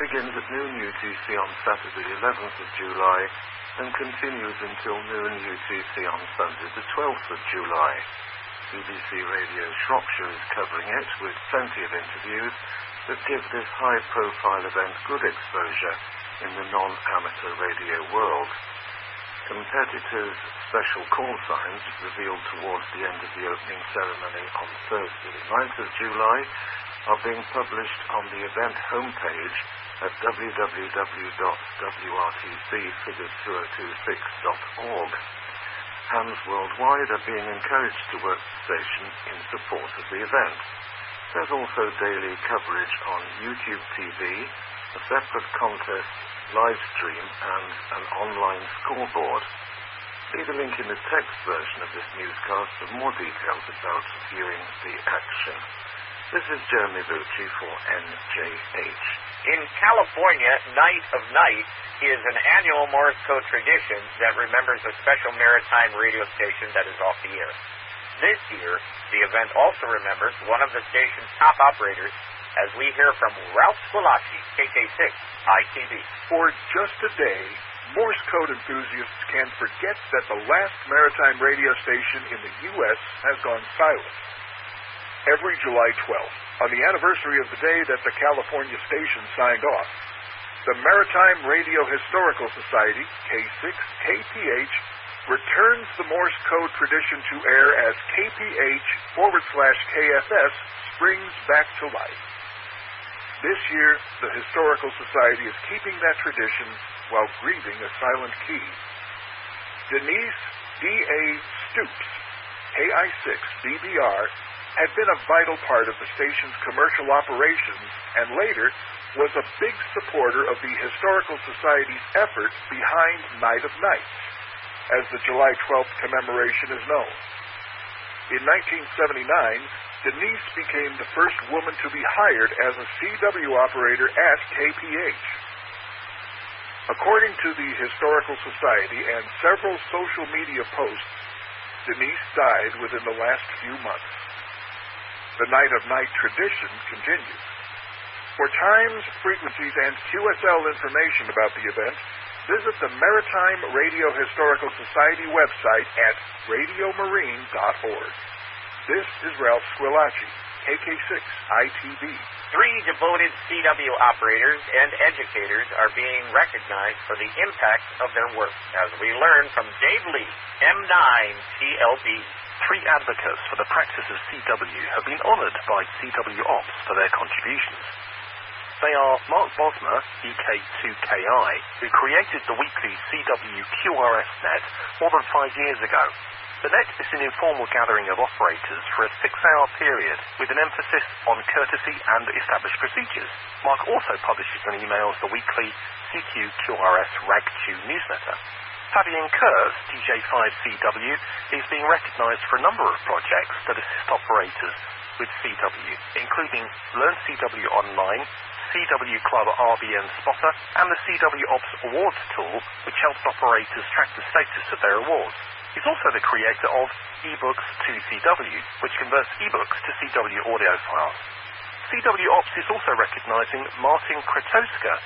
begins at noon UTC on Saturday, 11th of July, and continues until noon UTC on Sunday, the 12th of July. BBC Radio Shropshire is covering it with plenty of interviews that give this high-profile event good exposure in the non-amateur radio world. Competitors' special call signs, revealed towards the end of the opening ceremony on Thursday, the 9th of July, are being published on the event homepage at www.wrtc-2026.org. Hams worldwide are being encouraged to work the station in support of the event. There's also daily coverage on YouTube TV, a separate contest, live stream, and an online scoreboard. See the link in the text version of this newscast for more details about viewing the action. This is Jeremy Bucci for NJH. In California, Night of Nights is an annual Morse code tradition that remembers a special maritime radio station that is off the air. This year, the event also remembers one of the station's top operators, as we hear from Ralph Squillace, KK6 ITV. For just a day, Morse code enthusiasts can forget that the last maritime radio station in the U.S. has gone silent. Every July 12th, on the anniversary of the day that the California station signed off, the Maritime Radio Historical Society, K6KPH, returns the Morse code tradition to air as KPH/KFS springs back to life. This year, the Historical Society is keeping that tradition while grieving a silent key. Denise D.A. Stoops, KI6BBR, had been a vital part of the station's commercial operations and later was a big supporter of the Historical Society's efforts behind Night of Nights, as the July 12th commemoration is known. In 1979, Denise became the first woman to be hired as a CW operator at KPH. According to the Historical Society and several social media posts, Denise died within the last few months. The Night of Night tradition continues. For times, frequencies, and QSL information about the event, visit the Maritime Radio Historical Society website at radiomarine.org. This is Ralph Squillace, KK6 ITV. 3 devoted CW operators and educators are being recognized for the impact of their work, as we learn from Dave Lee, M9TLB. 3 advocates for the practice of CW have been honoured by CW Ops for their contributions. They are Mark Bosma, EK2KI, who created the weekly CW QRS net more than 5 years ago. The net is an informal gathering of operators for a 6-hour period with an emphasis on courtesy and established procedures. Mark also publishes and emails the weekly CQ QRS RAG2 newsletter. Fabian Kurz, DJ5CW, is being recognised for a number of projects that assist operators with CW, including Learn CW Online, CW Club RBN Spotter, and the CW Ops Awards tool, which helps operators track the status of their awards. He's also the creator of eBooks to CW, which converts ebooks to CW audio files. CW Ops is also recognising Martin Kretoska,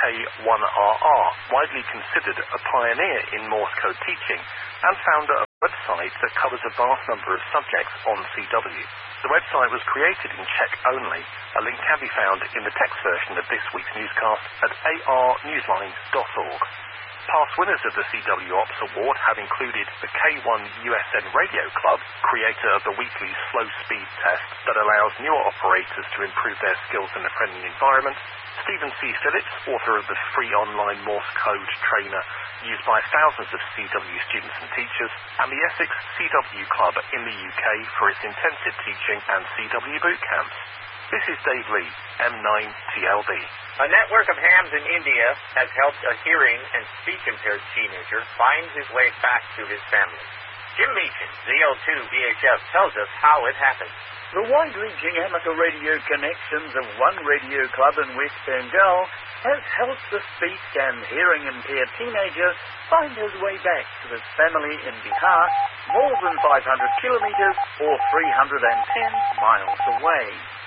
OK1RR, widely considered a pioneer in Morse code teaching, and founder of a website that covers a vast number of subjects on CW. The website was created in Czech only. A link can be found in the text version of this week's newscast at arnewsline.org. Past winners of the CW Ops Award have included the K1 USN Radio Club, creator of the weekly slow speed test that allows newer operators to improve their skills in a friendly environment, Stephen C. Phillips, author of the free online Morse code trainer used by thousands of CW students and teachers, and the Essex CW Club in the UK for its intensive teaching and CW boot camps. This is Dave Lee, M9TLB. A network of hams in India has helped a hearing and speech-impaired teenager find his way back to his family. Jim Meachin, ZL2 VHF, tells us how it happened. The wide-reaching amateur radio connections of one radio club in West Bengal has helped the speech and hearing-impaired teenager find his way back to his family in Bihar, more than 500 kilometers or 310 miles away.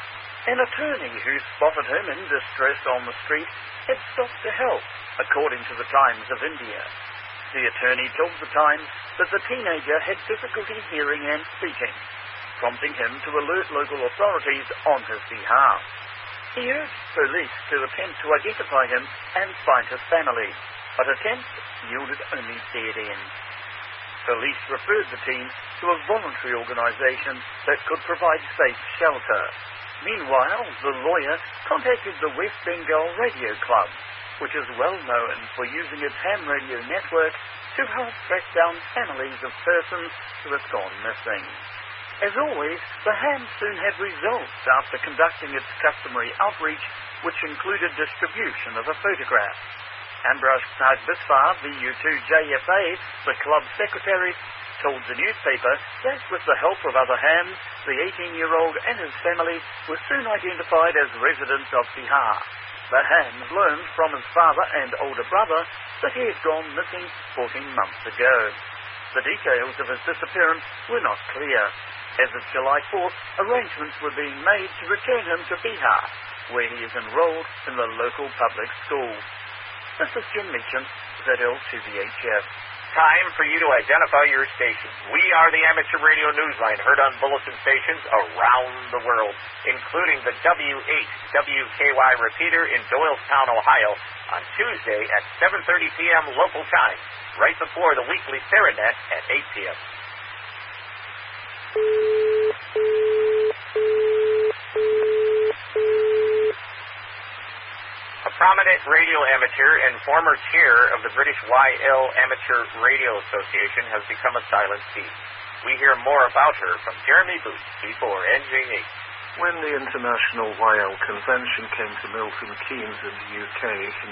An attorney who spotted him in distress on the street had stopped to help, according to the Times of India. The attorney told the Times that the teenager had difficulty hearing and speaking, prompting him to alert local authorities on his behalf. He urged police to attempt to identify him and find his family, but attempts yielded only dead ends. Police referred the teen to a voluntary organisation that could provide safe shelter. Meanwhile, the lawyer contacted the West Bengal Radio Club, which is well known for using its ham radio network to help track down families of persons who have gone missing. As always, the ham soon had results after conducting its customary outreach, which included distribution of a photograph. Ambrose Biswar, the U2JFA, the club secretary, told the newspaper that with the help of other hams, the 18-year-old and his family were soon identified as residents of Bihar. The hams learned from his father and older brother that he had gone missing 14 months ago. The details of his disappearance were not clear. As of July 4th, arrangements were being made to return him to Bihar, where he is enrolled in the local public school. This is Jim Meacham, ZL2VHF. Time for you to identify your station. We are the amateur radio newsline heard on bulletin stations around the world, including the W8WKY repeater in Doylestown, Ohio, on Tuesday at 7:30 p.m. local time, right before the weekly Serenet at 8 p.m. A prominent radio amateur and former chair of the British YL Amateur Radio Association has become a silent thief. We hear more about her from Jeremy Booth, C4NJ8. When the International YL Convention came to Milton Keynes in the UK in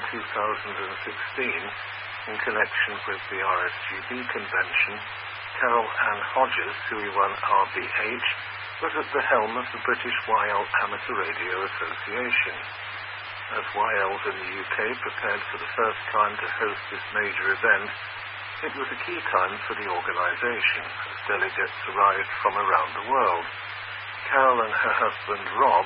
2016, in connection with the RSGB convention, Carol Ann Hodges, who we won RBH, was at the helm of the British YL Amateur Radio Association. As YLs in the UK prepared for the first time to host this major event, it was a key time for the organisation, as delegates arrived from around the world. Carol and her husband Rob,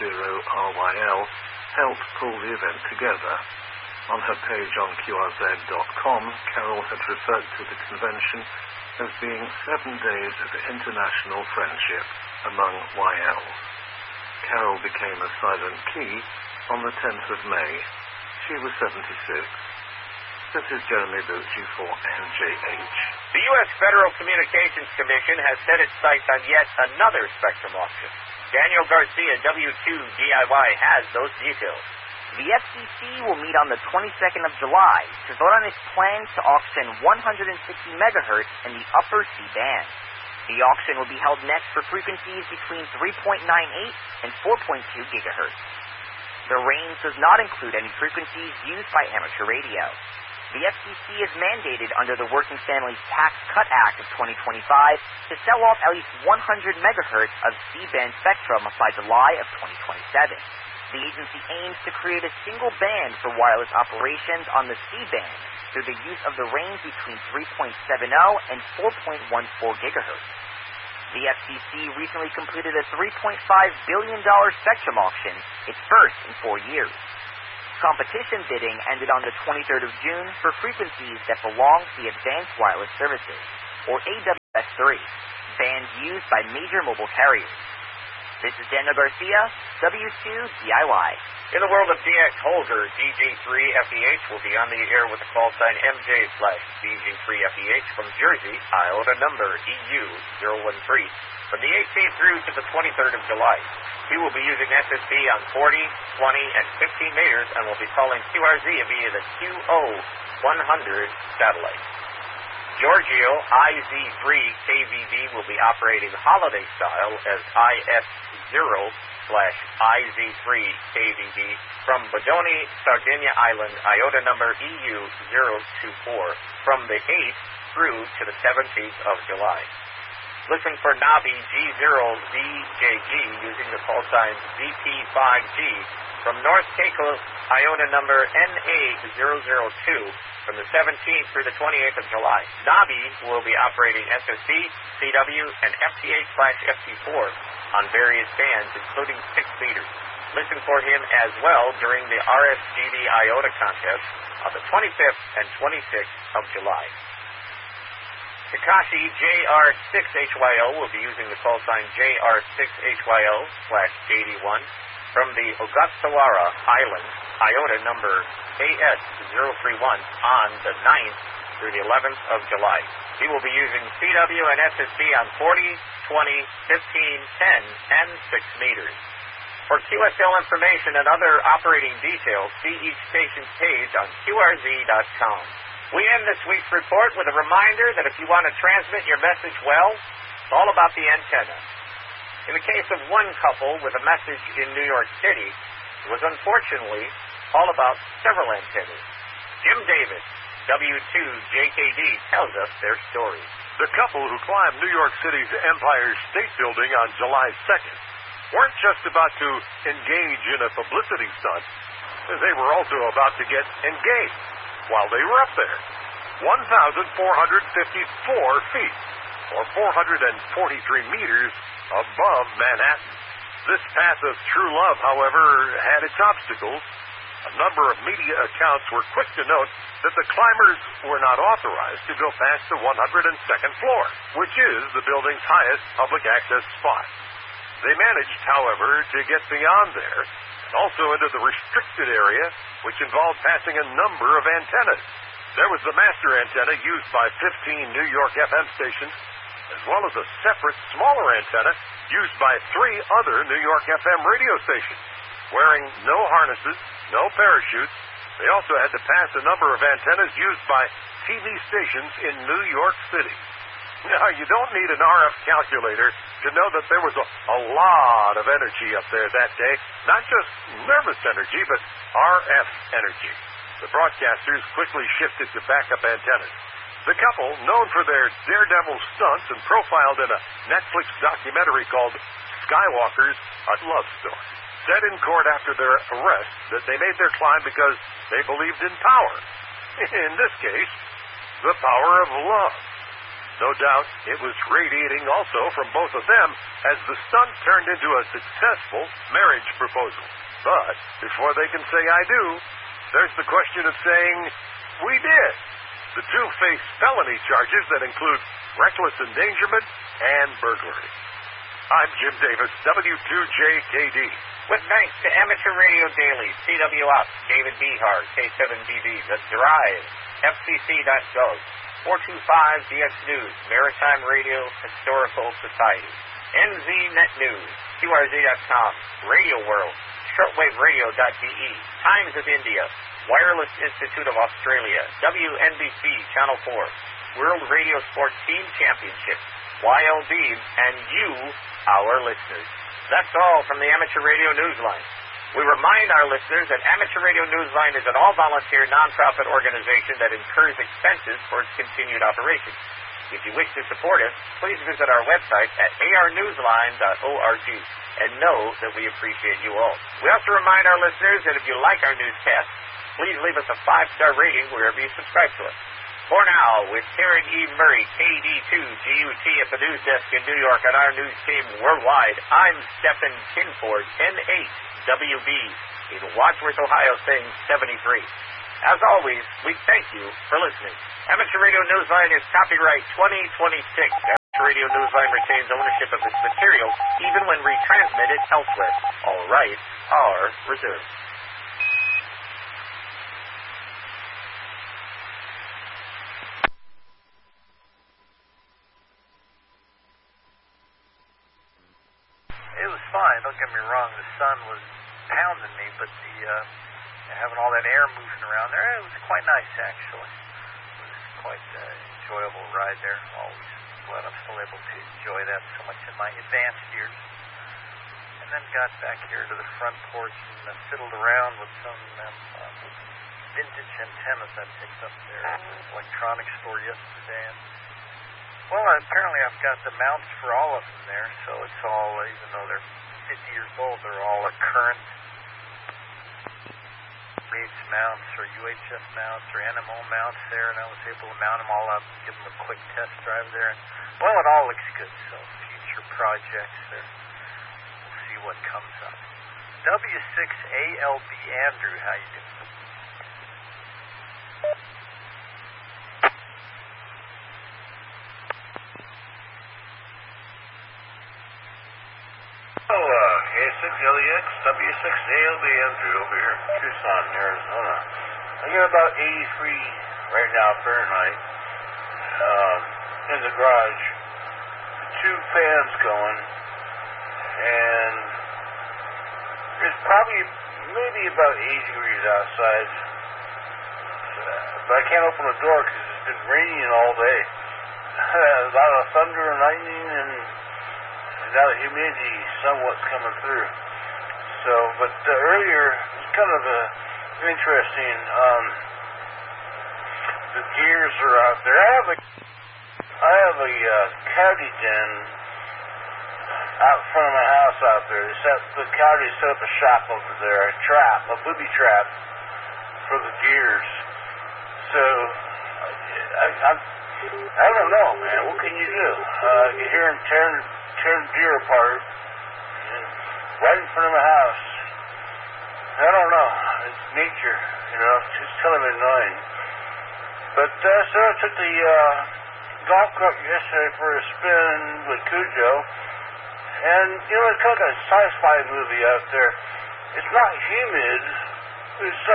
G0RYL, helped pull the event together. On her page on QRZ.com, Carol had referred to the convention as being 7 days of international friendship among YLs. Carol became a silent key on the 10th of May. She was 76. This is Jeremy Booth, G4NJH. The U.S. Federal Communications Commission has set its sights on yet another spectrum auction. Daniel Garcia, W2DIY, has those details. The FCC will meet on the 22nd of July to vote on its plans to auction 160 megahertz in the upper C-band. The auction will be held next for frequencies between 3.98 and 4.2 gigahertz. The range does not include any frequencies used by amateur radio. The FCC is mandated under the Working Families Tax Cut Act of 2025 to sell off at least 100 megahertz of C-band spectrum by July of 2027. The agency aims to create a single band for wireless operations on the C-band through the use of the range between 3.70 and 4.14 gigahertz. The FCC recently completed a $3.5 billion spectrum auction, its first in 4 years. Competition bidding ended on the 23rd of June for frequencies that belong to the Advanced Wireless Services, or AWS-3, bands used by major mobile carriers. This is Daniel Garcia, W2DIY. In the world of DX Holger, DJ3FEH will be on the air with the call sign MJ/DJ3FEH from Jersey, Iota number EU013, from the 18th through to the 23rd of July. He will be using SSB on 40, 20, and 15 meters and will be calling QRZ via the QO100 satellite. Giorgio IZ3KVV will be operating holiday style as IS0/IZ3KVV from Bodoni, Sardinia Island, Iota number EU024, from the 8th through to the 17th of July. Listen for Nabi G0VJG using the call sign ZP5G from North Caicos, Iota number NA002, from the 17th through the 28th of July. Nabi will be operating SSB, CW, and FTH/FT4 on various bands, including 6 meters. Listen for him as well during the RSGB IOTA contest on the 25th and 26th of July. Takashi JR6HYO will be using the call sign JR6HYO/JD1 from the Ogasawara Islands, IOTA number AS031 on the 9th through the 11th of July. He will be using CW and SSB on 40, 20, 15, 10, and 6 meters. For QSL information and other operating details, see each station's page on QRZ.com. We end this week's report with a reminder that if you want to transmit your message well, it's all about the antenna. In the case of one couple with a message in New York City, it was unfortunately all about several antennas. Jim Davis, W2JKD, tells us their story. The couple who climbed New York City's Empire State Building on July 2nd weren't just about to engage in a publicity stunt. They were also about to get engaged while they were up there. 1,454 feet, or 443 meters above Manhattan. This path of true love, however, had its obstacles. A number of media accounts were quick to note that the climbers were not authorized to go past the 102nd floor, which is the building's highest public access spot. They managed, however, to get beyond there and also into the restricted area, which involved passing a number of antennas. There was the master antenna used by 15 New York FM stations, as well as a separate, smaller antenna used by 3 other New York FM radio stations. Wearing no harnesses, no parachutes, they also had to pass a number of antennas used by TV stations in New York City. Now, you don't need an RF calculator to know that there was a lot of energy up there that day. Not just nervous energy, but RF energy. The broadcasters quickly shifted to backup antennas. The couple, known for their daredevil stunts and profiled in a Netflix documentary called Skywalkers: A Love Story, said in court after their arrest that they made their climb because they believed in power. In this case, the power of love. No doubt it was radiating also from both of them as the stunt turned into a successful marriage proposal. But before they can say I do, there's the question of saying we did. The 2 face felony charges that include reckless endangerment and burglary. I'm Jim Davis, W2JKD. With thanks to Amateur Radio Daily, CW Ops, David Behar, K7DB, The Drive, FCC.gov, 425DX News, Maritime Radio Historical Society, NZNet News, QRZ.com, Radio World, shortwaveradio.de, Times of India, Wireless Institute of Australia, WNBC Channel 4, World Radio Sports Team Championship, YLD, and you, our listeners. That's all from the Amateur Radio Newsline. We remind our listeners that Amateur Radio Newsline is an all-volunteer, non-profit organization that incurs expenses for its continued operation. If you wish to support us, please visit our website at arnewsline.org and know that we appreciate you all. We also remind our listeners that if you like our newscast, please leave us a 5-star rating wherever you subscribe to us. For now, with Karen E. Murray, KD2GUT at the news desk in New York and our news team worldwide, I'm Stephen Kinford, N8WB in Wadsworth, Ohio, saying 73. As always, we thank you for listening. Amateur Radio Newsline is copyright 2026. Amateur Radio Newsline retains ownership of this material even when retransmitted elsewhere. All rights are reserved. It was fine, don't get me wrong. The sun was pounding me, but having all that air moving around there, it was quite nice, actually. It was quite an enjoyable ride there. Always glad I'm still able to enjoy that so much in my advanced years. And then got back here to the front porch and fiddled around with some vintage antennas I picked up there at the electronics store yesterday. And, well, apparently I've got the mounts for all of them there, so it's all, even though they're 50 years old, they're all current Bates mounts or UHF mounts or NMO mounts there, and I was able to mount them all up and give them a quick test drive there. And, well, it all looks good, so future projects there. see what comes up. W6ALB Andrew, how you doing? A6LEX, W6ALB Andrew over here in Tucson, Arizona. I get about 83 right now Fahrenheit in the garage. 2 fans going, and there's probably maybe about 80 degrees outside. But I can't open the door because it's been raining all day. A lot of thunder and lightning, and now the humidity somewhat's coming through. So, but earlier it was kind of interesting. The deers are out there. I have a coyote den out in front of my house out there. The coyote set up a shop over there, a booby trap for the deers. So I don't know, man. What can you do? You hear them tearing deer apart right in front of my house. I don't know. It's nature, It's kind of annoying. But so I took the golf cart yesterday for a spin with Cujo, and it's kind of like a sci-fi movie out there. It's not humid. It's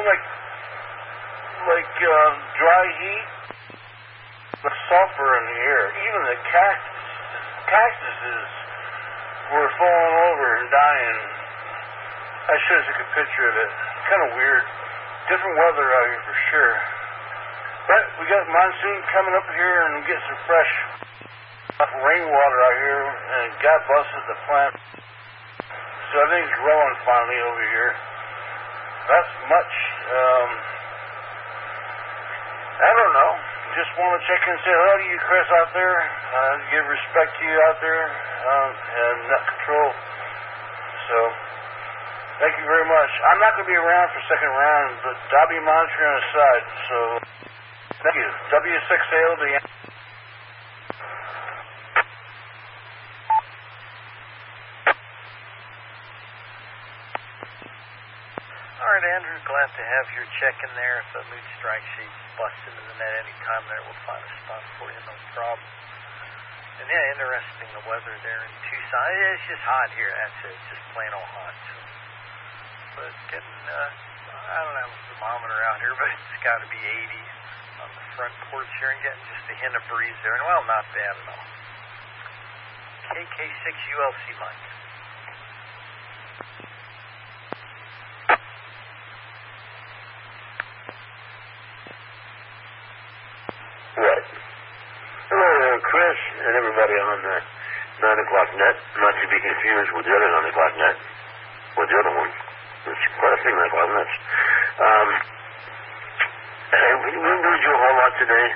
like dry heat, but sulfur in the air. Even the cactuses were falling over and dying. I should have took a picture of it. Kind of weird. Different weather out here for sure. But we got monsoon coming up here, and get some fresh rainwater out here, and God blesses the plant. So I think it's growing finally over here. That's much. I don't know. Just want to check in and say hello to you, Chris, out there. Give respect to you out there, and net control. So, thank you very much. I'm not going to be around for second round, but I'll be monitoring on the side. So, thank you. W6ALB. All right, Andrew, glad to have your check in there. If the mood strikes you, bust into the net anytime there. We'll find a spot for you, no problem. And yeah, interesting, the weather there in Tucson. It's just hot here, that's it. Just plain old hot. So, but getting, I don't have a thermometer out here, but it's got to be 80 on the front porch here, and getting just a hint of breeze there. And well, not bad at all. KK6ULC Mike. Chris and everybody on the 9 o'clock net, not to be confused with the other 9 o'clock net, or the other one. There's quite a few 9 o'clock nets. We didn't do a whole lot today.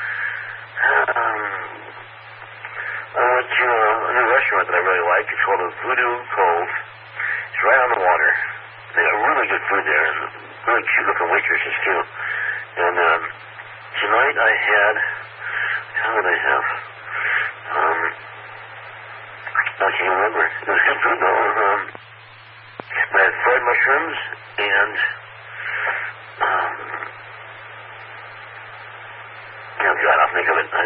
I went to a new restaurant that I really like. It's called Voodoo Cove. It's right on the water. They got really good food there, and really cute looking waitresses too. And tonight I had, what did I have? I can't remember. It was good food though. I had fried mushrooms and oh God, I'll think of it.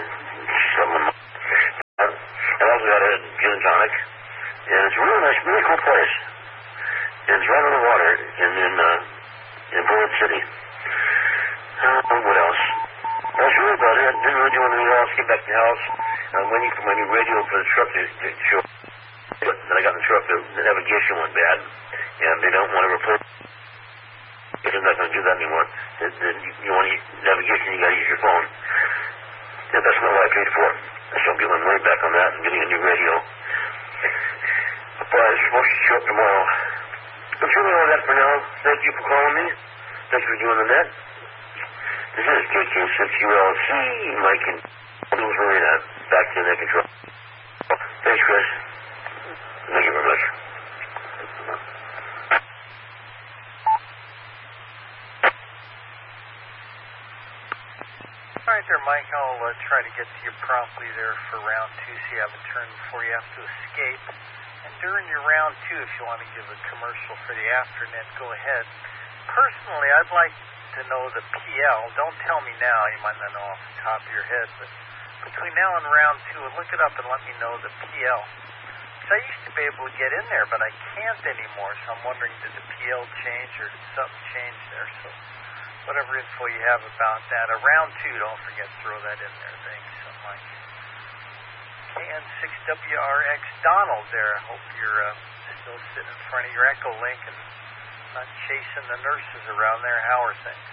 I also had a gin and tonic, and it's a really nice, really cool place. And it's right on the water in Bullet City. What else? That's really about it. I didn't really do anything else. Get back to the house. I'm waiting for my new radio for the truck to show. But then I got in the truck, the navigation went bad, and they don't want to replace. They're not going to do that anymore. You want to use navigation, you got to use your phone. And that's not what I paid for. So I'm getting my money back on that and getting a new radio. But it's supposed to show up tomorrow. That's really all that for now. Thank you for calling me. Thanks for doing the net. This is KK6ULC, Mike and Marina, back to net control. Thanks, Chris. Thank you very much. All right there, Mike. I'll try to get to you promptly there for round 2. So you have a turn before you have to escape. And during your round 2, if you want to give a commercial for the Afternet, go ahead. Personally, I'd like to know the PL. Don't tell me now. You might not know off the top of your head, but between now and round 2, look it up and let me know the PL. Because I used to be able to get in there, but I can't anymore. So I'm wondering, did the PL change or did something change there? So whatever info you have about that. Round 2, don't forget to throw that in there. Thanks so much. KN6WRX Donald there. I hope you're still sitting in front of your Echo Link and not chasing the nurses around there. How are things?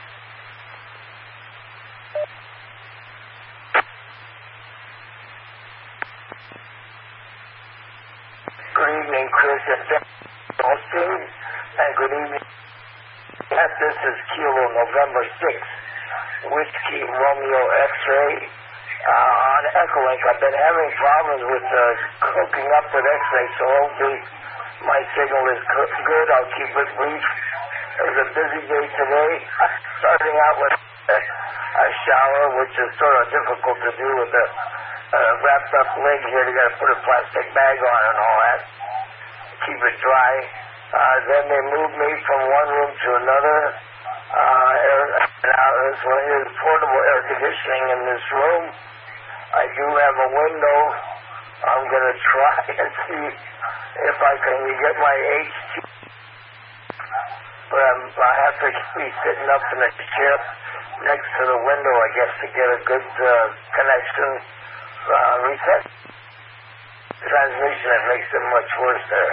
Good evening, Chris and Austin, and good evening. This is Kilo November 6th, Whiskey Romeo X-Ray. On Echolink, I've been having problems with hooking up with X-Ray, so hopefully my signal is good. I'll keep it brief. It was a busy day today, starting out with a shower, which is sort of difficult to do with a wrapped up leg here. You got to put a plastic bag on and all that, keep it dry. Then they moved me from one room to another. Now there's portable air conditioning in this room. I do have a window. I'm going to try and see if I can get my HT. But I have to be sitting up in a chair next to the window, I guess, to get a good connection. Reset transmission, that makes it much worse there.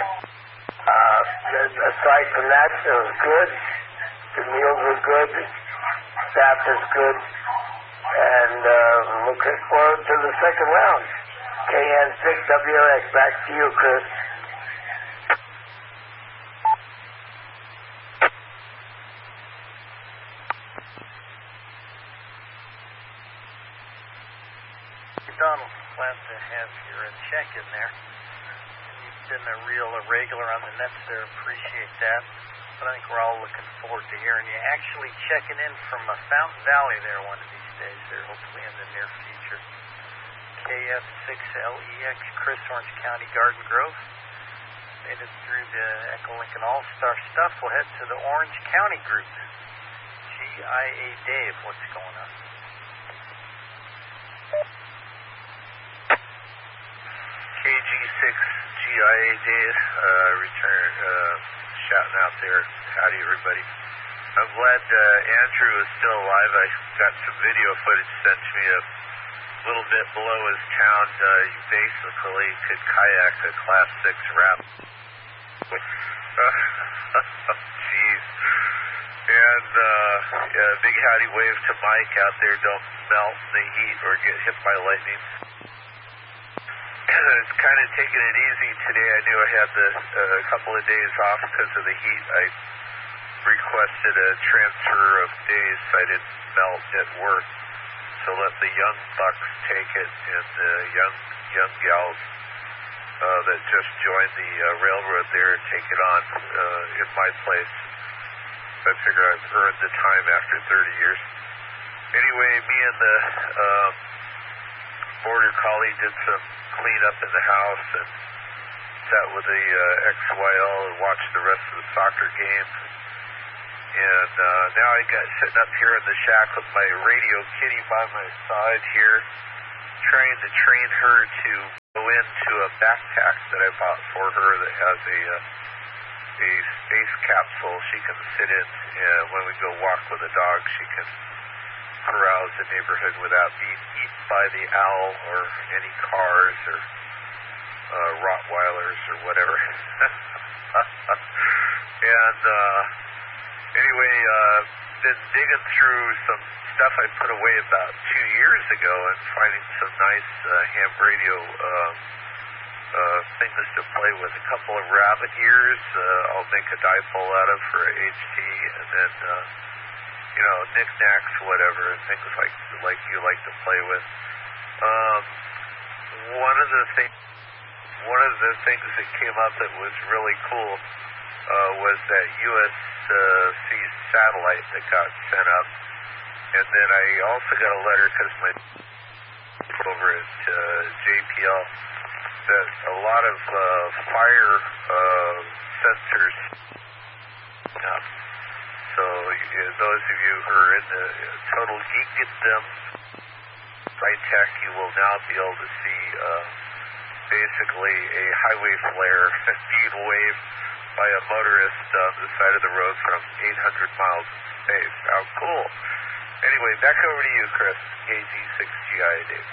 Aside from that, it was good. The meals were good. Staff is good. And looking forward to the second round. KN6WRX, back to you, Chris. Donald, glad to have your check in there. You've been a real regular on the nets there. Appreciate that. But I think we're all looking forward to hearing you actually checking in from Fountain Valley there one of these days there, hopefully in the near future. KF6LEX, Chris, Orange County, Garden Grove. Made it through the Echo Lincoln All-Star stuff. We'll head to the Orange County group. GIA Dave, what's going on? KG6GIA Dave, return, shouting out there. Howdy, everybody. I'm glad Andrew is still alive. I got some video footage sent to me a little bit below his town. You basically could kayak a Class 6 rap. Jeez. And big howdy wave to Mike out there. Don't melt in the heat or get hit by lightning. It's kind of taking it easy today. I knew I had a couple of days off because of the heat. I requested a transfer of days so I didn't melt at work. So let the young bucks take it, and the young gals that just joined the railroad there take it on in my place. I figure I've earned the time after 30 years. Anyway, me and the border collie did some cleanup in the house and sat with the XYL and watched the rest of the soccer game. And now I got sitting up here in the shack with my radio kitty by my side here, trying to train her to go into a backpack that I bought for her that has a space capsule she can sit in. When we go walk with the dog, she can browse the neighborhood without being eaten by the owl or any cars or Rottweilers or whatever. And anyway, been digging through some stuff I put away about 2 years ago and finding some nice ham radio things to play with. A couple of rabbit ears I'll make a dipole out of for HT, and then knickknacks, whatever, things like you like to play with. One of the things that came up that was really cool was that USC satellite that got sent up, and then I also got a letter because my over at JPL that a lot of fire sensors up. So those of you who are in the total geekdom tech, you will now be able to see basically a highway flare being waved by a motorist on the side of the road from 800 miles in space. How cool. Anyway, back over to you, Chris. KG6GI Dave.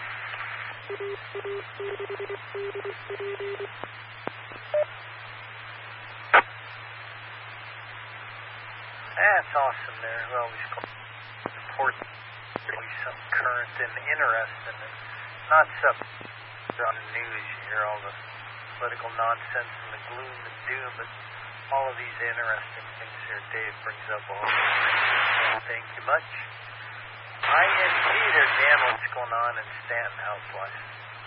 That's awesome there. Well, we important, really something current and interesting, and not something on the news. You hear all the political nonsense and the gloom and doom, but all of these interesting things here Dave brings up. Thank you much. INT there, Dan. What's going on in Stanton house-wise?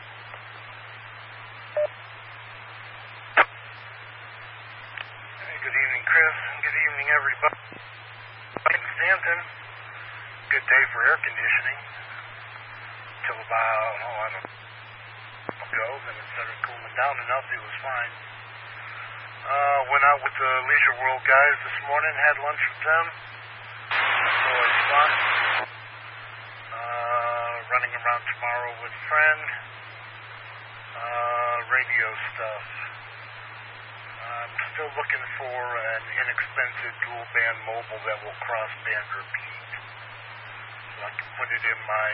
Hey, good evening, Chris. Good evening, everybody. In Stanton, good day for air conditioning. Till about, I don't know, ago. Then it started cooling down enough. It was fine. Went out with the Leisure World guys this morning. Had lunch with them. Always fun. Running around tomorrow with a friend. Radio stuff. I'm still looking for an inexpensive dual band mobile that will cross band repeat. So I can put it in my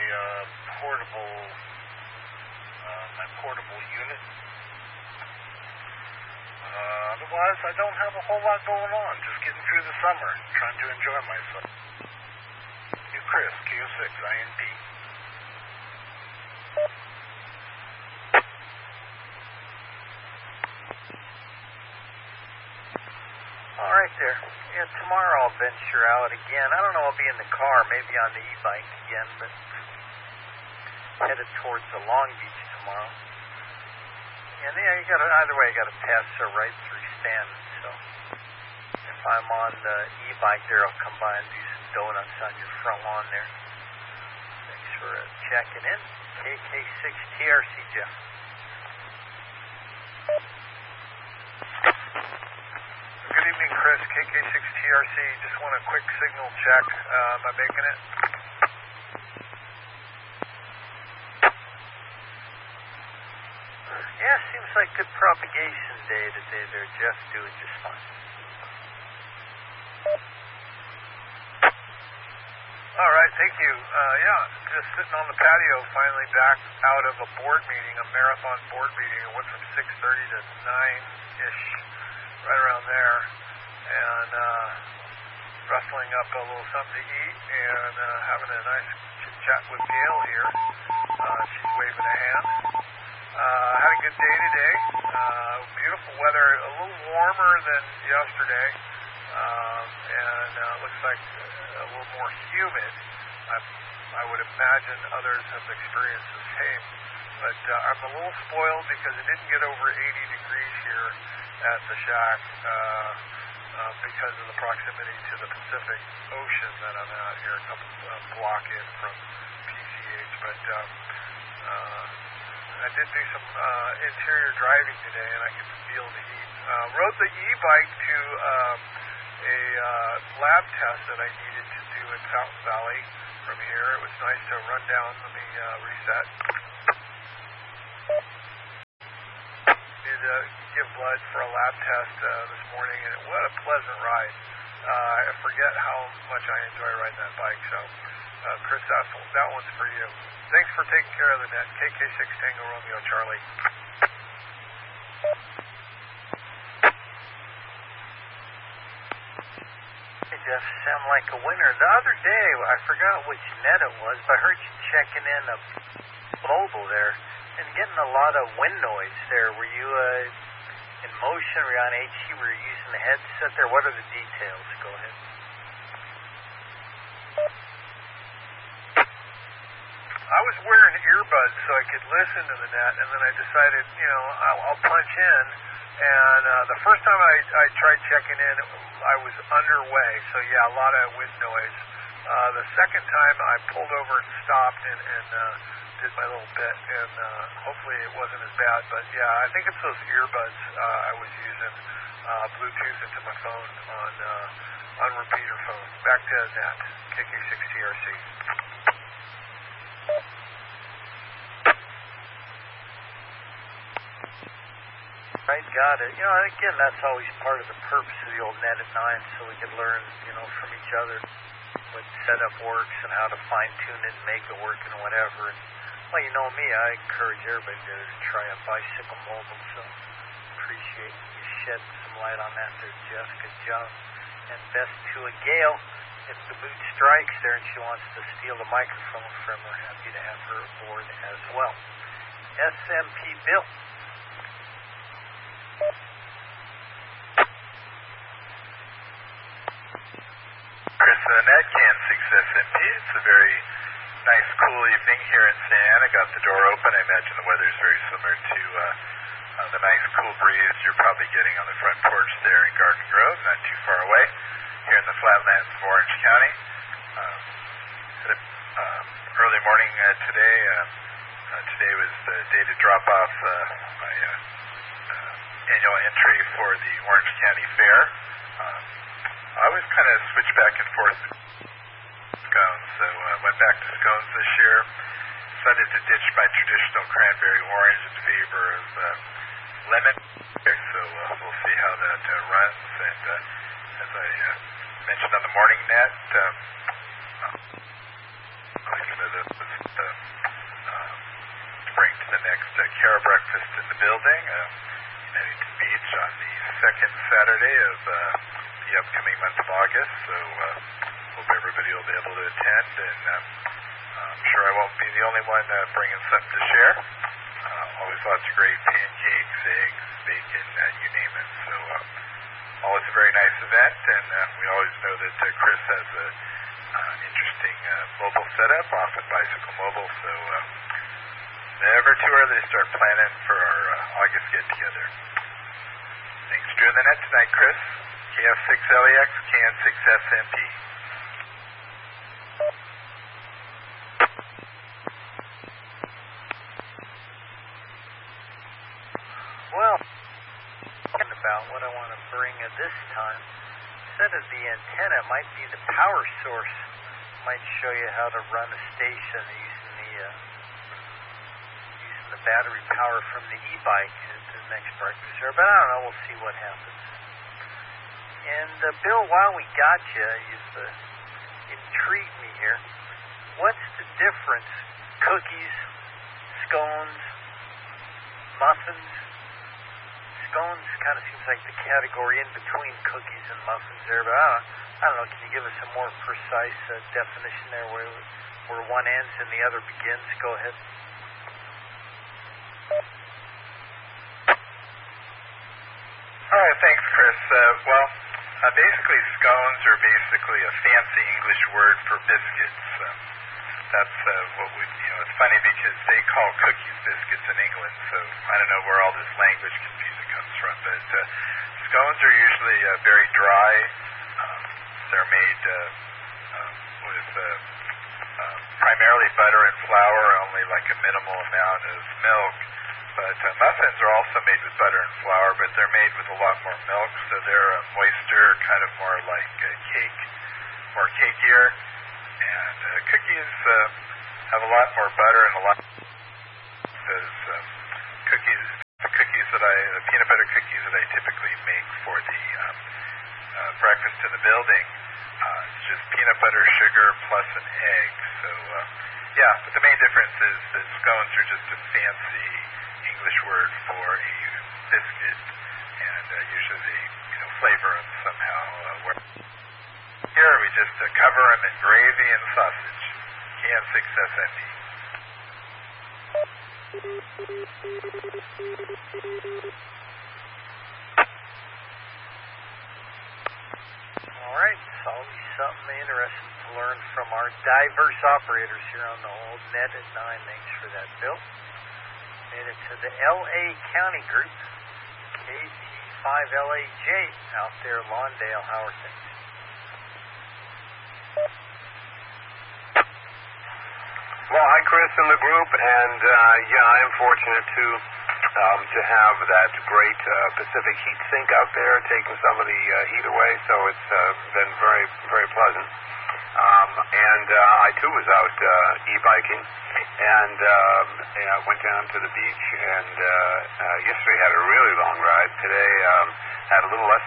portable unit. Otherwise, I don't have a whole lot going on. Just getting through the summer, trying to enjoy myself. New Chris, KO6, IND. All right there. Yeah, tomorrow I'll venture out again. I don't know, I'll be in the car, maybe on the e-bike again, but headed towards the Long Beach tomorrow. And yeah, either way, I got to pass right through Stanton. So if I'm on the e-bike there, I'll come by and do some donuts on your front lawn there. Thanks for checking in. KK6TRC, Jeff. Good evening, Chris. KK6TRC. Just want a quick signal check. Am I making it? Yeah, seems like good propagation day today there, Jeff. Doing just fine. All right, thank you. Yeah, just sitting on the patio, finally back out of a board meeting, a marathon board meeting. It went from 6:30 to 9-ish, right around there, and wrestling up a little something to eat and having a nice chit-chat with Gail here. She's waving a hand. Had a good day today. Beautiful weather, a little warmer than yesterday, and looks like a little more humid. I would imagine others have experienced the same. But I'm a little spoiled because it didn't get over 80 degrees here at the shack because of the proximity to the Pacific Ocean that I'm out here, a couple block in from PCH. But I did do some interior driving today, and I could feel the heat. Rode the e-bike to a lab test that I needed to do in Fountain Valley from here. It was nice to run down. Let me reset. Did give blood for a lab test this morning, and what a pleasant ride. I forget how much I enjoy riding that bike. So, Chris, that one's for you. Thanks for taking care of the net. KK6 Tango Romeo Charlie. Hey, Jeff, sound like a winner. The other day, I forgot which net it was, but I heard you checking in a mobile there and getting a lot of wind noise there. Were you in motion? Were you on HE? Were you using the headset there? What are the details? Go ahead. I was wearing earbuds so I could listen to the net, and then I decided, I'll punch in. And the first time I tried checking in, I was underway, so yeah, a lot of wind noise. The second time I pulled over and stopped and did my little bit, and hopefully it wasn't as bad. But yeah, I think it's those earbuds I was using, Bluetooth into my phone on repeater phone. Back to that, KK6TRC. Right, got it. You know, again, that's always part of the purpose of the old Net at 9, so we could learn, you know, from each other what setup works and how to fine-tune it and make it work and whatever. And, well, you know me, I encourage everybody to try a Bicycle Mobile, so appreciate you shed some light on that there, Jeff. Good job. And best to a Gail. If the boot strikes there and she wants to steal the microphone from her, happy to have her aboard as well. SMP Bill. Chris Annette, KN6 SMP. It's a very nice, cool evening here in St. Anne. I got the door open. I imagine the weather's very similar to the nice, cool breeze you're probably getting on the front porch there in Garden Grove, not too far away, here in the flatlands of Orange County. Had an early morning today. Today was the day to drop off my annual entry for the Orange County Fair. I always kind of switch back and forth scones, so I went back to scones this year. Decided to ditch my traditional cranberry orange in favor of lemon. So we'll see how that runs. And as I mentioned on the morning net, bring to the next Cara breakfast in the building, Huntington Beach, on the second Saturday of the upcoming month of August. So hope everybody will be able to attend, and I'm sure I won't be the only one bringing something to share. Always lots of great pancakes, eggs, bacon, you name it. So always a very nice event, and we always know that Chris has an interesting mobile setup, often Bicycle Mobile. So never too early to start planning for our August get-together. Thanks for doing the net tonight, Chris. KF6LEX, KN6SMP. Well, talking about what I want to bring at this time, instead of the antenna, it might be the power source. Might show you how to run a station using the battery power from the e-bike to the next breakfast there. But I don't know, we'll see what happens. And Bill, while we got you, you've intrigued me here. What's the difference? Cookies, scones, muffins? Scones kind of seems like the category in between cookies and muffins there, but I don't know. Can you give us a more precise definition there where one ends and the other begins? Go ahead. All right, thanks, Chris. Basically, scones are basically a fancy English word for biscuits. That's what we, it's funny because they call cookies biscuits in England, so I don't know where all this language confusion comes from, but scones are usually very dry. They're made with primarily butter and flour, only like a minimal amount of milk. But muffins are also made with butter and flour, but they're made with a lot more milk, so they're moister, kind of more like cake, more cakier. And cookies have a lot more butter and a lot because the peanut butter cookies that I typically make for the breakfast in the building, it's just peanut butter, sugar, plus an egg. So but the main difference is that scones are just a fancy English word for a biscuit, and usually they flavor them somehow. Here we just cover them in gravy and sausage. KN6SME. All right, it's always something interesting to learn from our diverse operators here on the old net at 9. Thanks for that, Bill. Made it to the L.A. County group, KT5LAJ, out there, Lawndale. How are things? Well, hi, Chris and the group, and I am fortunate to have that great Pacific heat sink out there taking some of the heat away, so it's been very, very pleasant. And I too was out e-biking, and I went down to the beach, and yesterday had a really long ride. Today had a little less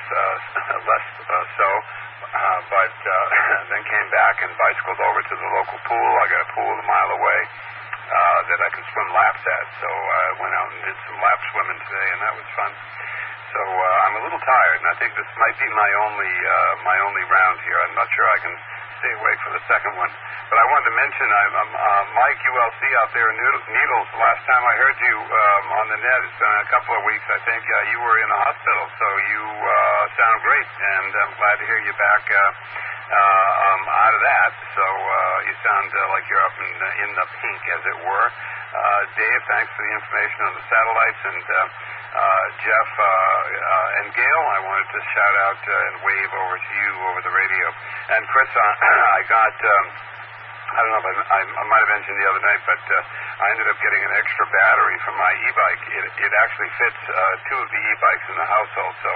so. But then came back and bicycled over to the local pool. I got a pool a mile away that I could swim laps at. So I went out and did some lap swimming today, and that was fun. So I'm a little tired, and I think this might be my only round here. I'm not sure I can stay awake for the second one. But I wanted to mention, I'm Mike ULC out there in Needles. Last time I heard you on the net, it's been a couple of weeks, I think. You were in the hospital, so you sound great, and I'm glad to hear you back out of that. So you sound like you're up in the pink, as it were. Dave, thanks for the information on the satellites, and Jeff and Gail, I wanted to shout out and wave over to you over the radio. And Chris, I got, I don't know if I might have mentioned the other night, but I ended up getting an extra battery for my e-bike. It actually fits two of the e-bikes in the household, so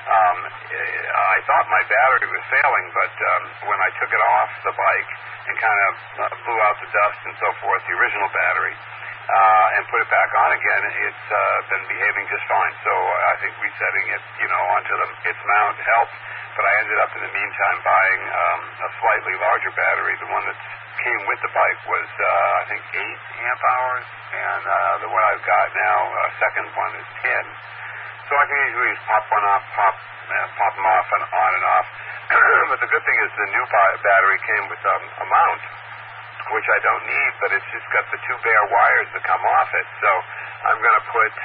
I thought my battery was failing, but when I took it off the bike and kind of blew out the dust and so forth, the original battery, and put it back on again, it's been behaving just fine. So I think resetting it, onto its mount helped. But I ended up in the meantime buying a slightly larger battery. The one that came with the bike was, I think, 8 amp hours, and the one I've got now, second one, is 10. So I can easily just pop one off, pop them off and on and off. But the good thing is the new battery came with a mount, which I don't need, but it's just got the 2 bare wires that come off it. So I'm going to put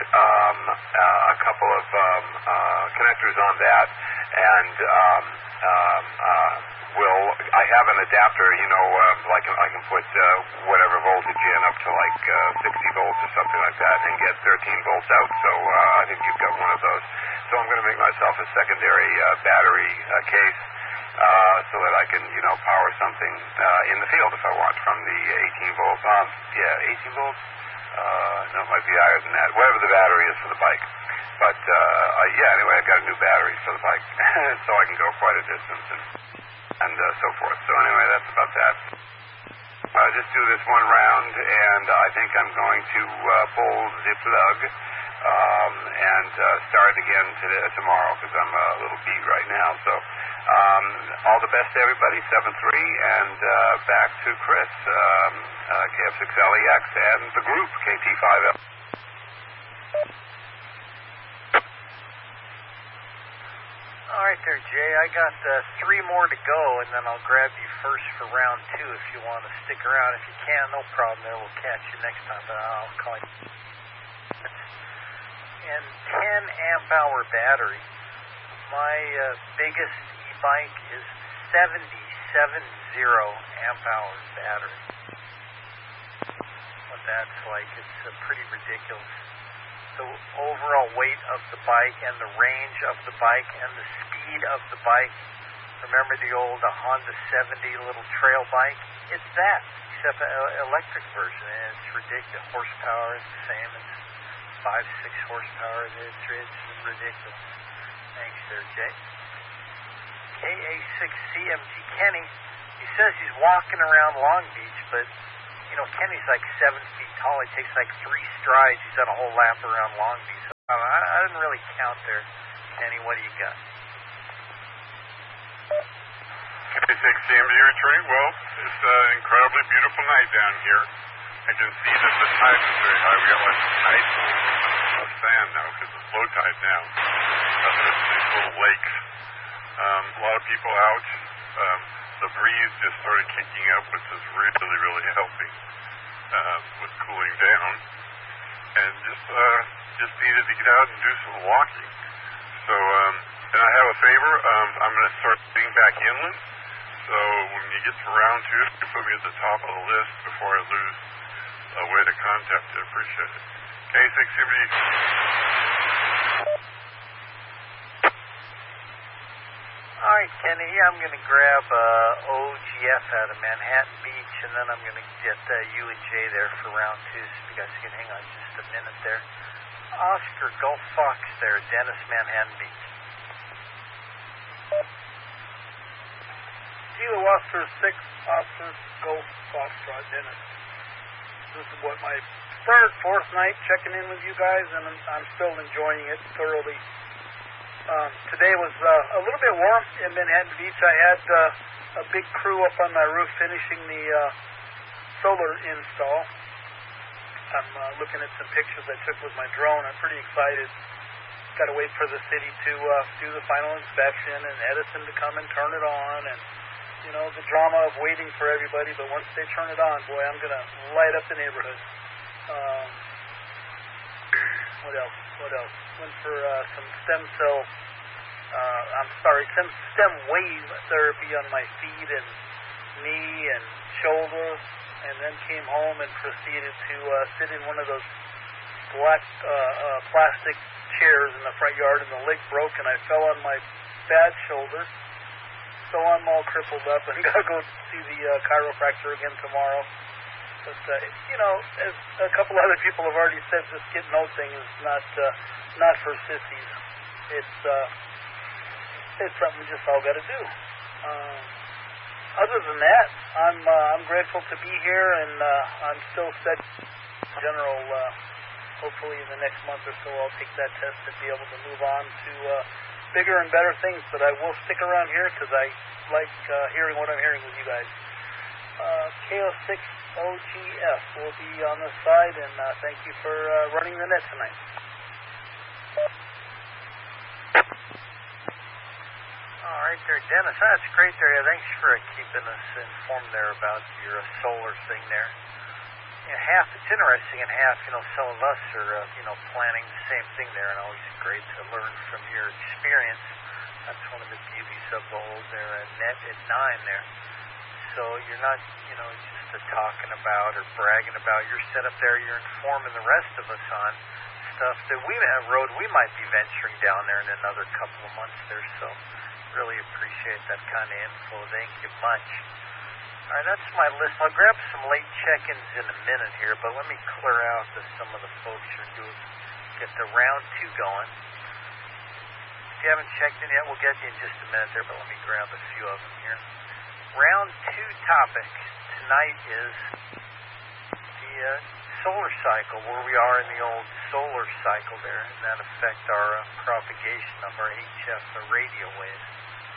a couple of connectors on that, and I have an adapter, I can put whatever voltage in up to like 60 volts or something like that and get 13 volts out. So I think you've got one of those. So I'm going to make myself a secondary battery case so that I can, power something in the field if I want from the 18 volt. 18 volts? No, it might be higher than that. Whatever the battery is for the bike. But, anyway, I've got a new battery for the bike, so I can go quite a distance and so forth. So anyway, that's about that. I'll just do this one round, and I think I'm going to pull the plug and start again tomorrow, because I'm a little beat right now. So all the best to everybody, 7-3, and back to Chris, KF6LEX, and the group, KT5L. All right there, Jay. I got 3 more to go, and then I'll grab you first for round 2 if you want to stick around. If you can, no problem there. We'll catch you next time, but I'll call you. And 10 amp hour battery. My biggest e-bike is 70 amp hour battery. What that's like, it's pretty ridiculous. The overall weight of the bike and the range of the bike and the speed of the bike. Remember the old Honda 70 little trail bike? It's that, except an electric version, and it's ridiculous. Horsepower is the same. It's 5-6 horsepower. It's ridiculous. Thanks there, Jay. KA6CMG Kenny, he says he's walking around Long Beach, but Kenny's like 7 feet tall. He takes like 3 strides. He's done a whole lap around Long Beach. So I didn't really count there. Kenny, what do you got? KA6CMG returning. Well, it's an incredibly beautiful night down here. I can see that the tide is very high. We got lots of tide pools of sand now because it's low tide now. There's these little lakes. A lot of people out. The breeze just started kicking up, which is really, really helping with cooling down. And just needed to get out and do some walking. So, and I have a favor. I'm going to start getting back inland. So when you get to round 2, you put me at the top of the list before I lose a way to contact you. I appreciate it. KA6CMG. All right, Kenny. I'm going to grab OGF out of Manhattan Beach, and then I'm going to get U and J there for round 2. So if you guys can hang on just a minute there. Oscar Gulf Fox there, Dennis, Manhattan Beach. Kilo Oscar 6, Oscar Gulf Foxtrot, Dennis. This is what my third, fourth night checking in with you guys, and I'm still enjoying it thoroughly. Today was a little bit warm in Manhattan Beach. I had a big crew up on my roof finishing the solar install. I'm looking at some pictures I took with my drone. I'm pretty excited. Got to wait for the city to do the final inspection and Edison to come and turn it on, and you know, the drama of waiting for everybody. But once they turn it on, boy, I'm going to light up the neighborhood. What else? Went for some stem wave therapy on my feet and knee and shoulder, and then came home and proceeded to sit in one of those black plastic chairs in the front yard, and the leg broke, and I fell on my bad shoulder. So I'm all crippled up and got to go see the chiropractor again tomorrow. But, you know, as a couple other people have already said, this getting old thing is not for sissies. It's something we just all got to do. Other than that, I'm grateful to be here, and I'm still set. General, hopefully in the next month or so, I'll take that test and be able to move on to bigger and better things. But I will stick around here because I like hearing what I'm hearing with you guys. KO6 OGF will be on the side, and thank you for running the net tonight. All right there, Dennis. That's great there. Yeah, thanks for keeping us informed there about your solar thing there. You know, it's interesting, and half, you know, some of us are, planning the same thing there, and always great to learn from your experience. That's one of the beauties of the whole net at 9 there. So you're not, just talking about or bragging about your setup there. You're informing the rest of us on stuff that we might be venturing down there in another couple of months there. So really appreciate that kind of info. Thank you much. All right, that's my list. I'll grab some late check-ins in a minute here, but let me clear out some of the folks who are doing, get the round 2 going. If you haven't checked in yet, we'll get you in just a minute there, but let me grab a few of them here. Round 2 topic tonight is the solar cycle, where we are in the old solar cycle there, and that affect our propagation of our HF radio waves.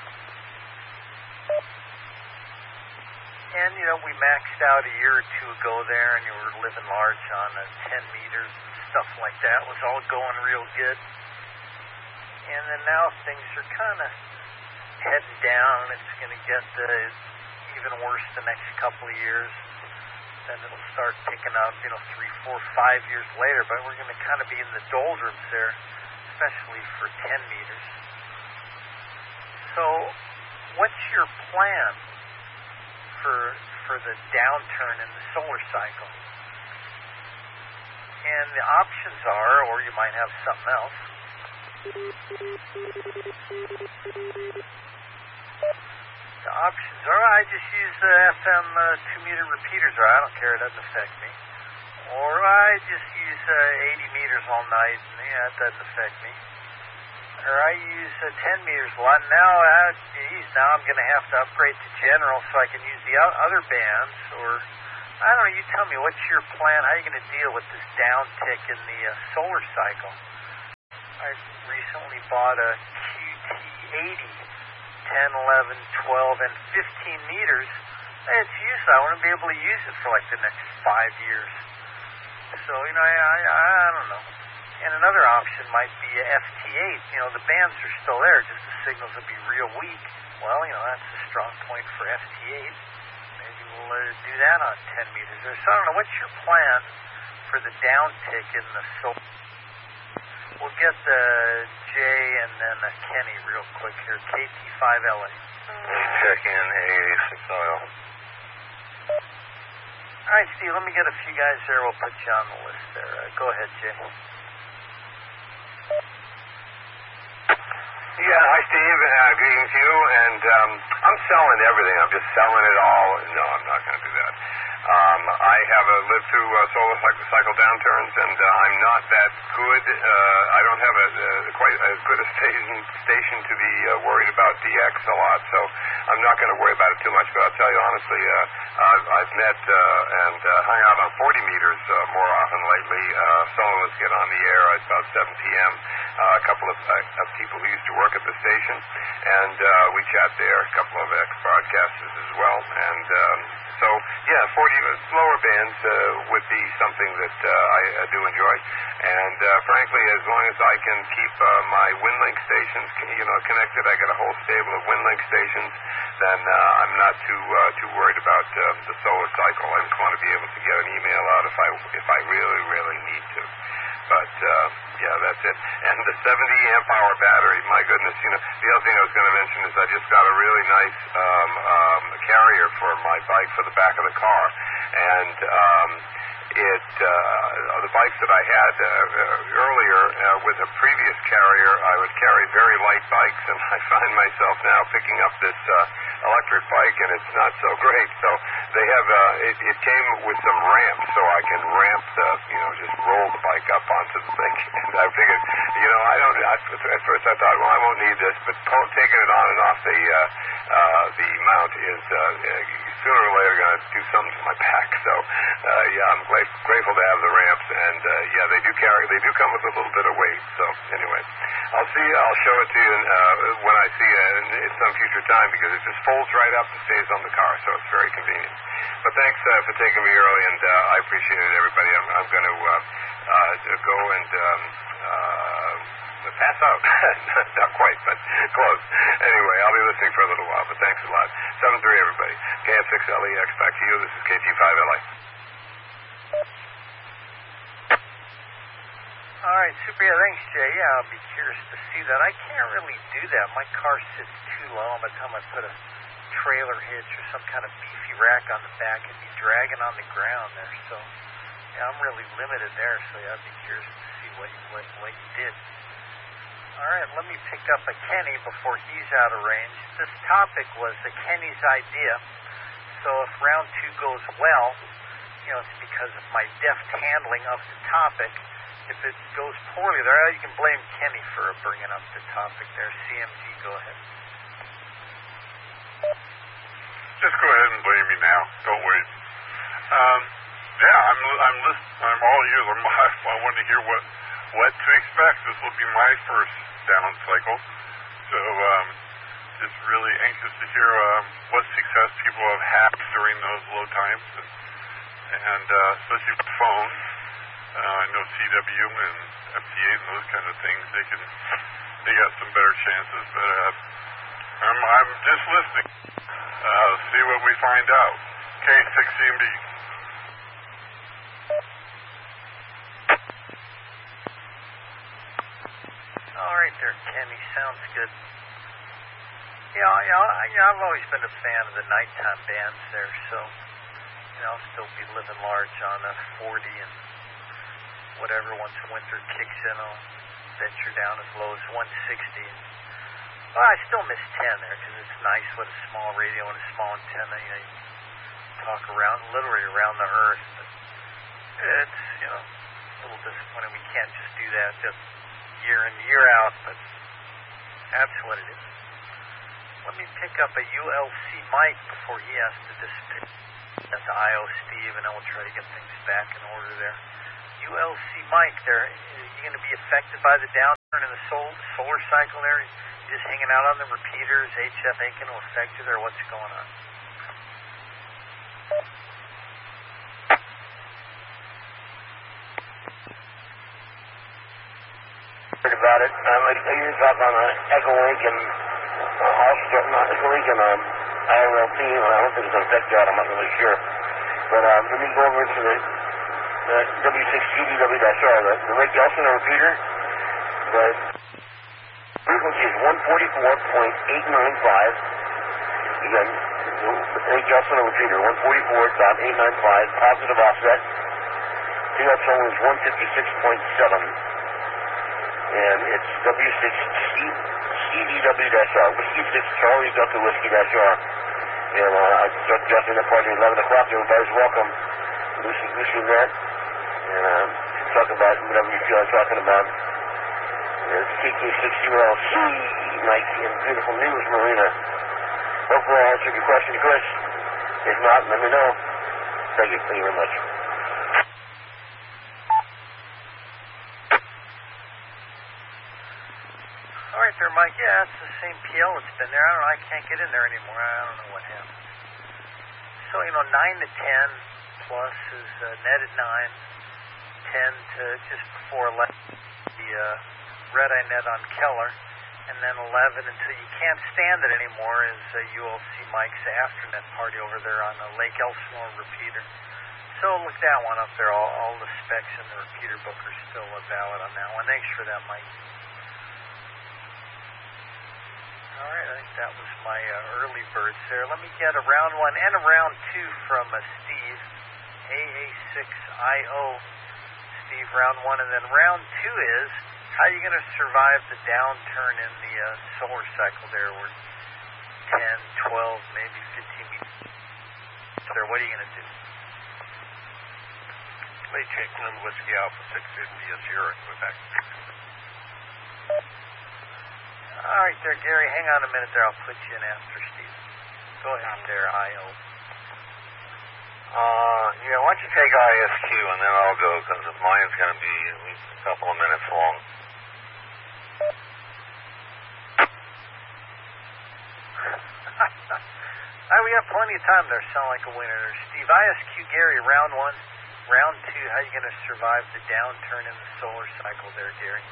And, we maxed out a year or two ago there, and you were living large on 10 meters and stuff like that. It was all going real good. And then now things are kind of heading down. It's going to get even worse the next couple of years. Then it'll start picking up, 3, 4, 5 years later. But we're going to kind of be in the doldrums there, especially for 10 meters. So what's your plan for the downturn in the solar cycle? And the options are, or you might have something else. The options are, I just use the FM 2-meter repeaters, or I don't care, it doesn't affect me. Or I just use 80 meters all night, and it doesn't affect me. Or I use 10 meters a lot. Now I'm going to have to upgrade to general so I can use the other bands. Or, I don't know, you tell me, what's your plan? How are you going to deal with this downtick in the solar cycle? I recently bought a QT80, 10, 11, 12, and 15 meters. It's useless. I want to be able to use it for like the next 5 years. So, I don't know. And another option might be a FT8. The bands are still there, just the signals would be real weak. Well, that's a strong point for FT8. Maybe we'll do that on 10 meters. So I don't know, what's your plan for the downtick in the solar? We'll get Jay and then Kenny real quick here. KT5LA. Check in AA6OL. All right, Steve, let me get a few guys there. We'll put you on the list there. Go ahead, Jay. Yeah, hi, Steve. Greetings to you. And I'm selling everything. I'm just selling it all. No, I'm not going to do that. I have lived through solar cycle downturns, and I'm not that good. I don't have quite as good a station to be worried about DX a lot, so I'm not going to worry about it too much. But I'll tell you honestly, I've met and hung out on 40 meters more often lately. Someone was getting on the air at about 7 p.m. A couple of people who used to work at the station, and we chat there. A couple of ex-broadcasters as well, and so yeah, 40 lower bands would be something that I do enjoy, and frankly, as long as I can keep my WinLink stations, connected, I got a whole stable of WinLink stations, then I'm not too worried about the solar cycle. I just want to be able to get an email out if I really need to. But yeah, that's it. And the 70 amp hour battery, my goodness, the other thing I was going to mention is I just got a really nice carrier for my bike for the back of the car, and the bikes that I had earlier with a previous carrier, I would carry very light bikes, and I find myself now picking up this electric bike, and it's not so great. So they have it came with some ramps, so I can ramp just roll the bike up onto the thing. And I figured, at first I thought, well, I won't need this, but taking it on and off the mount is sooner or later going to do something to my back. So yeah, I'm grateful to have the ramps, and yeah, they do come with a little bit of weight. So anyway, I'll show it to you when I see it in some future time, because it just folds right up and stays on the car, so it's very convenient. But thanks for taking me early, and I appreciate it, everybody. I'm going to go and pass out. Not quite, but close. Anyway, I'll be listening for a little while, but thanks a lot. 7-3, everybody. KF6LEX, back to you. This is KG5LA. All right, super. Yeah, thanks, Jay. Yeah, I'll be curious to see that. I can't really do that. My car sits too low. By the time I put a trailer hitch or some kind of beefy rack on the back, it'd be dragging on the ground there. So, yeah, I'm really limited there. So, yeah, I'd be curious to see what you did. All right, let me pick up a Kenny before he's out of range. This topic was the Kenny's idea. So if round 2 goes well, it's because of my deft handling of the topic. If it goes poorly there, you can blame Kenny for bringing up the topic there. CMG, go ahead. Just go ahead and blame me now. Don't wait. Yeah, I'm listening. I'm all ears. I want to hear what to expect. This will be my first down cycle, so just really anxious to hear what success people have had during those low times, and especially with phones. I know CW and FT8 and those kind of things, they got some better chances, but I'm just listening. See what we find out. K6CMB. All right there, Kenny. Sounds good. Yeah, I've always been a fan of the nighttime bands there, so I'll still be living large on a 40 and whatever. Once winter kicks in, I'll venture down as low as 160. Well, I still miss 10 there because it's nice with a small radio and a small antenna. You talk literally around the earth. But it's, a little disappointing we can't just do that just year in, year out, but that's what it is. Let me pick up a ULC mic before he has to dissipate. That's IO Steve, and then we'll try to get things back in order there. ULC mic there, are you going to be affected by the downturn in the solar cycle there? You just hanging out on the repeaters? HF ain't going to affect you there? What's going on? About it. You're talking on Echo Link and Echo Link and IRLP, and I don't think it's going to affect that. I'm not really sure. But let me go over to the W6GDW-R, the Rick Gelson repeater. The frequency is 144.895. Again, the Rick Gelson repeater, 144.895, positive offset. Field tone is 156.7. And it's W6CMB EDW-R, Whiskey 6 Charlie Delta Whiskey-R. And definitely the party at 11 o'clock. Everybody's welcome. Lucy Matt. And talk about whatever you feel like talking about. It's TK6ULC, Mike in beautiful News Marina. Hopefully I answered your question, Chris. If not, let me know. Thank you very much. All right there, Mike. Yeah, it's the same PL that's been there. I don't know. I can't get in there anymore. I don't know what happened. So, 9 to 10 plus is net at 9. 10 to just before 11, the red-eye net on Keller. And then 11 until you can't stand it anymore is ULC Mike's afternet party over there on the Lake Elsinore repeater. So look that one up there. All the specs in the repeater book are still valid on that one. Thanks for that, Mike. All right, I think that was my early birds there. Let me get a round one and a round two from Steve, AA6IO. Steve, round one. And then round two is, how are you going to survive the downturn in the solar cycle there? We're 10, 12, maybe 15 meters there. What are you going to do? Late Shakeland Whiskey Alpha 6 India Sierra, Quebec. All right there, Gary. Hang on a minute there. I'll put you in after Steve. Go ahead there, I.O. Yeah, why don't you take ISQ and then I'll go, because mine's going to be at least a couple of minutes long. We got plenty of time there. Sound like a winner there, Steve. ISQ, Gary, round one. Round two, how are you going to survive the downturn in the solar cycle there, Gary?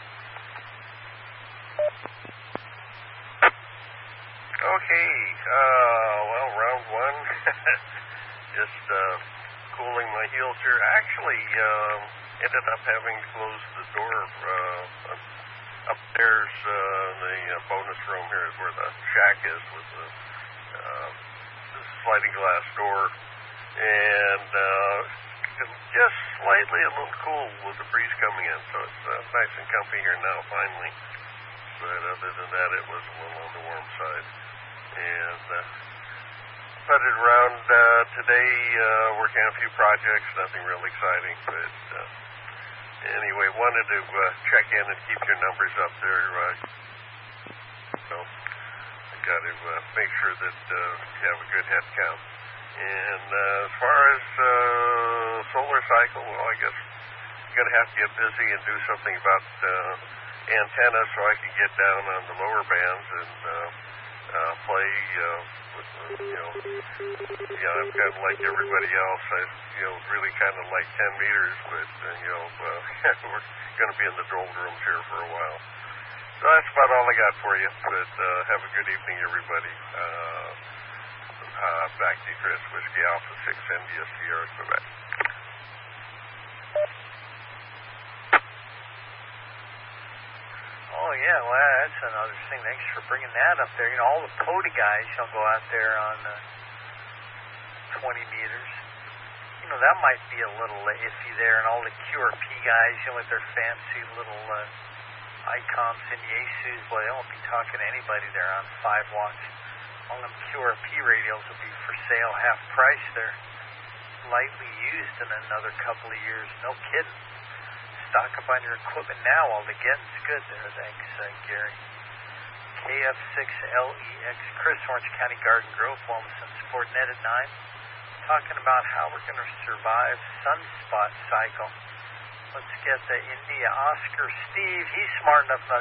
Okay, well, round one, just cooling my heels here. Actually, ended up having to close the door upstairs. The bonus room here is where the shack is with the sliding glass door, and just slightly a little cool with the breeze coming in, so it's nice and comfy here now, finally. But other than that, it was a little on the warm side. And putted around today, working on a few projects, nothing real exciting, but anyway, wanted to check in and keep your numbers up there. So I got to make sure that you have a good head count. And as far as solar cycle, well, I guess I'm going to have to get busy and do something about antenna so I can get down on the lower bands and play with, I'm kind of like everybody else. I, really kind of like 10 meters, but, we're going to be in the doldrums here for a while. So that's about all I got for you, but have a good evening, everybody. Back to Chris, Whiskey Alpha 6 India Sierra, Quebec. Oh, yeah, well, that's another thing. Thanks for bringing that up there. All the POTA guys shall go out there on 20 meters. That might be a little iffy there. And all the QRP guys, with their fancy little icons and Yesus, boy, they won't be talking to anybody there on 5 watts. All them QRP radios will be for sale half price. They're lightly used in another couple of years. No kidding. Stock up on your equipment now while the getting's good there. Thanks, Gary. KF6LEX, Chris, Orange County Garden Grove, Wilmington, Sport Net at 9. Talking about how we're going to survive sunspot cycle. Let's get the India Oscar Steve. He's smart enough not